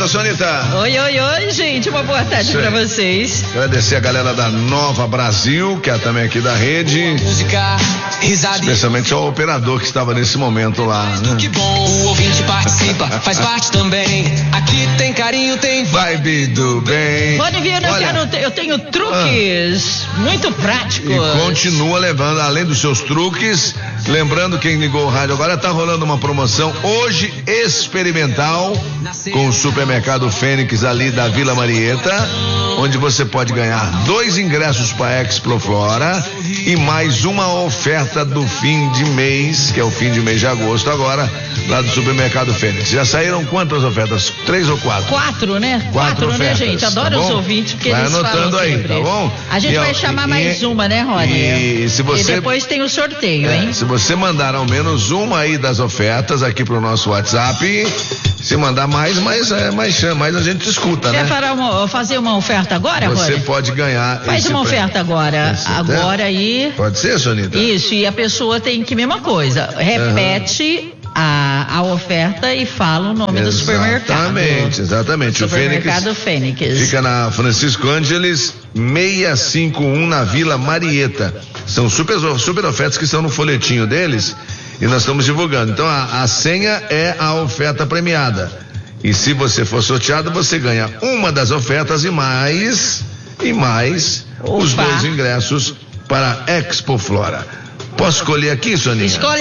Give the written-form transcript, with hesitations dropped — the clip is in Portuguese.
volta, Sonita. Oi, gente, uma boa tarde pra vocês. Agradecer a galera da Nova Brasil, que é também aqui da rede. Música, risada. Especialmente ao operador que estava nesse momento lá, né? Que bom, o ouvinte participa, faz parte também. Aqui tem carinho, tem vibe do bem. Pode vir, eu tenho truques muito práticos. E continua levando, além dos seus truques, lembrando quem ligou o rádio agora, tá rolando uma promoção hoje experimental com o Supermercado Fênix ali da Vila Marieta, onde você pode ganhar 2 ingressos para Expo Flora e mais uma oferta do fim de mês, que é o fim de mês de agosto agora, lá do Supermercado Fênix. Já saíram quantas ofertas? 3 ou 4? 4, né? 4 ofertas, né, gente? Adoro tá os ouvintes, porque vai eles anotando falam aí, sempre. tá bom? A gente vai chamar mais uma, né, Rony? E se você... E depois tem o sorteio, hein? Se você mandar ao menos uma aí das ofertas aqui pro nosso WhatsApp, se mandar mais a gente escuta, Quer né? fazer uma oferta agora, Você Rony? pode ganhar. Faz uma oferta agora. Agora aí. Pode ser, Sonita? Isso, e a pessoa tem que, mesma coisa, repete a oferta e fala o nome do supermercado. Exatamente. Supermercado Fênix. Fica na Francisco Ângeles 651 na Vila Marieta. São super ofertas que estão no folhetinho deles e nós estamos divulgando. Então a senha é a oferta premiada. E se você for sorteado, você ganha uma das ofertas e mais os 2 ingressos para Expo Flora. Posso escolher aqui, Soninha? Escolhe